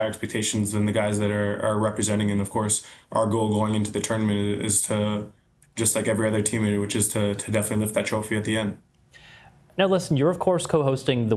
expectations than the guys that are representing. And of course, our goal going into the tournament is to, just like every other team, which is to definitely lift that trophy at the end. Now, listen, you're of course co-hosting the